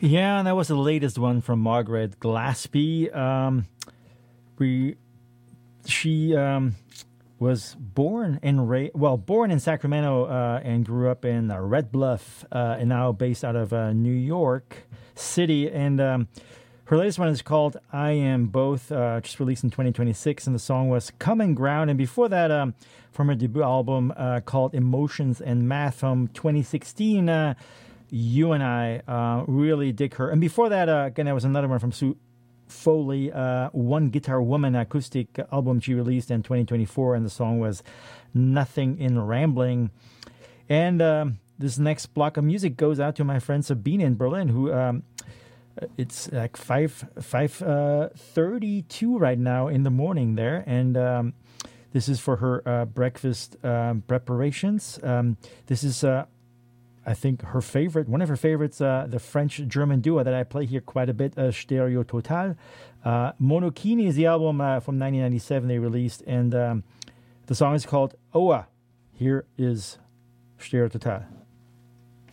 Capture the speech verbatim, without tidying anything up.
Yeah, and that was the latest one from Margaret Glaspie. Um, we, she um, was born in Ra- well, born in Sacramento uh, and grew up in uh, Red Bluff, uh, and now based out of uh, New York City. And um, her latest one is called "I Am Both," uh, just released in twenty twenty-six, and the song was "Common Ground." And before that, um, from her debut album uh, called "Emotions and Math" from twenty sixteen. Uh, You and I uh, really dig her. And before that, uh, again, there was another one from Sue Foley, uh, One Guitar Woman acoustic album she released in twenty twenty-four, and the song was Nothing in Rambling. And um, this next block of music goes out to my friend Sabine in Berlin, who um, it's like five five uh, thirty-two right now in the morning there, and um, this is for her uh, breakfast um, preparations. Um, this is uh, I think her favorite, one of her favorites, uh, the French-German duo that I play here quite a bit, uh, Stereo Total. Uh, Monokini is the album uh, from nineteen ninety-seven they released, and um, the song is called Oa. Here is Stereo Total.